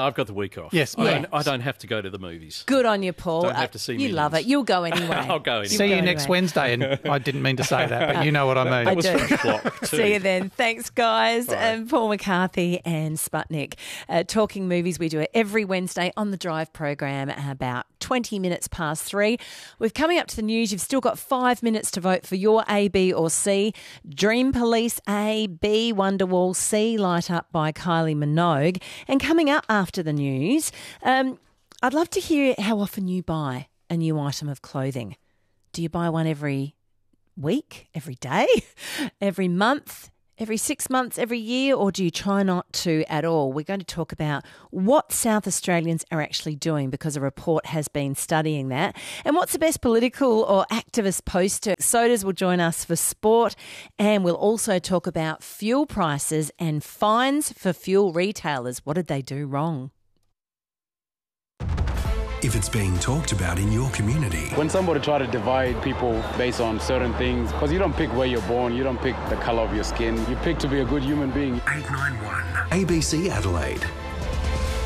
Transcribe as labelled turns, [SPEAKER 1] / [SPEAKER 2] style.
[SPEAKER 1] I've got the week off.
[SPEAKER 2] Yes,
[SPEAKER 1] I don't have to go to the movies.
[SPEAKER 3] Good on you, Paul.
[SPEAKER 1] Don't have to see
[SPEAKER 3] You
[SPEAKER 1] Minions.
[SPEAKER 3] love it. You'll go anyway.
[SPEAKER 1] I'll go anyway.
[SPEAKER 2] See you next Wednesday. And I didn't mean to say that, but you know what I mean.
[SPEAKER 1] That was
[SPEAKER 3] do.
[SPEAKER 1] French Block too.
[SPEAKER 3] See you then. Thanks, guys.
[SPEAKER 1] Bye.
[SPEAKER 3] Paul McCarthy and Sputnik. Talking movies, we do it every Wednesday on the Drive program about 20 minutes past 3. We're coming up to the news. You've still got 5 minutes to vote for your A, B or C. Dream Police A, B, Wonderwall, C, Light Up by Kylie Minogue. And coming up after the news, I'd love to hear how often you buy a new item of clothing. Do you buy one every week, every day, every month, every 6 months, every year, or do you try not to at all? We're going to talk about what South Australians are actually doing because a report has been studying that. And what's the best political or activist poster? Sodas will join us for sport, and we'll also talk about fuel prices and fines for fuel retailers. What did they do wrong?
[SPEAKER 4] If it's being talked about in your community,
[SPEAKER 5] When somebody try to divide people based on certain things, because you don't pick where you're born, you don't pick the colour of your skin, you pick to be a good human being.
[SPEAKER 4] 891 ABC Adelaide.